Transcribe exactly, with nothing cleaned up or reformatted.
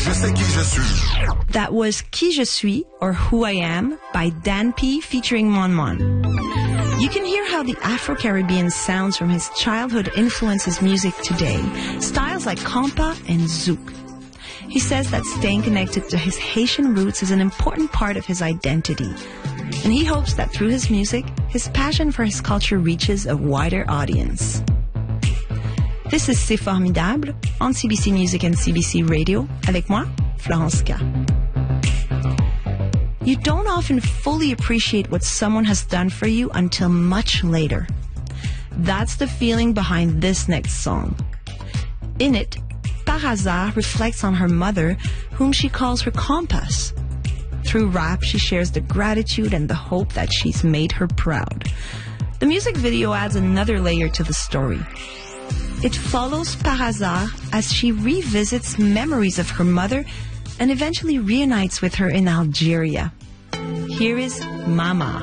Je sais qui je suis. That was Qui Je Suis, or Who I Am, by Dan P featuring Mon Mon. You can hear how the Afro-Caribbean sounds from his childhood influence his music today, styles like compa and zouk. He says that staying connected to his Haitian roots is an important part of his identity, and he hopes that through his music, his passion for his culture reaches a wider audience. This is C'est Formidable on C B C Music and C B C Radio, avec moi, Florence K. You don't often fully appreciate what someone has done for you until much later. That's the feeling behind this next song. In it, Par Hasard reflects on her mother, whom she calls her compass. Through rap, she shares the gratitude and the hope that she's made her proud. The music video adds another layer to the story. It follows Par Hasard as she revisits memories of her mother and eventually reunites with her in Algeria. Here is Mama.